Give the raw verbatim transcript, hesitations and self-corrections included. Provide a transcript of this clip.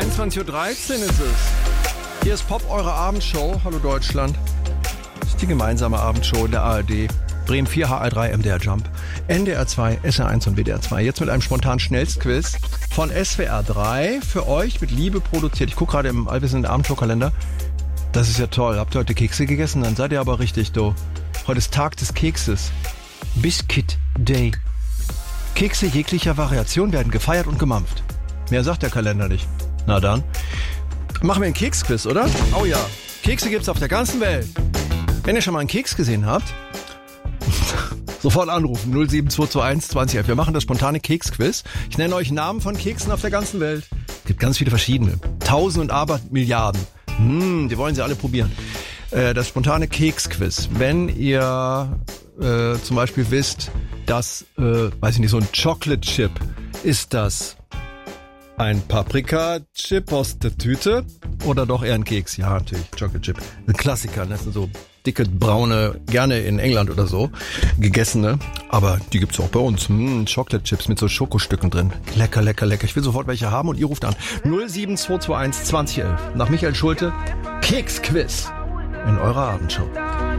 einundzwanzig Uhr dreizehn ist es. Hier ist Pop, eure Abendshow. Hallo Deutschland. Das ist die gemeinsame Abendshow der A R D. Bremen vier, H R drei, M D R Jump, N D R zwei, S R eins und W D R zwei. Jetzt mit einem spontanen Schnellstquiz von S W R drei. Für euch mit Liebe produziert. Ich gucke gerade im allwissenden Abendshow-Kalender. Das ist ja toll. Habt ihr heute Kekse gegessen? Dann seid ihr aber richtig, du. Heute ist Tag des Kekses. Biscuit Day. Kekse jeglicher Variation werden gefeiert und gemampft. Mehr sagt der Kalender nicht. Na dann. Machen wir einen Keksquiz, oder? Oh ja. Kekse gibt's auf der ganzen Welt. Wenn ihr schon mal einen Keks gesehen habt, sofort anrufen. null sieben zwei zwei eins zwanzig elf. Wir machen das spontane Keksquiz. Ich nenne euch Namen von Keksen auf der ganzen Welt. Es gibt ganz viele verschiedene. Tausend und aber Milliarden. Hm, die wollen sie alle probieren. Äh, das spontane Keksquiz. Wenn ihr äh, zum Beispiel wisst, dass, äh, weiß ich nicht, so ein Chocolate Chip, ist das ein Paprika-Chip aus der Tüte oder doch eher ein Keks? Ja, natürlich, Chocolate Chip. Ein Klassiker, das sind so dicke, braune, gerne in England oder so, gegessene. Aber die gibt's auch bei uns. Hm, Chocolate Chips mit so Schokostücken drin. Lecker, lecker, lecker. Ich will sofort welche haben und ihr ruft an. null sieben zwei zwei eins zwanzig elf. Nach Michael Schulte, Keksquiz in eurer Abendshow.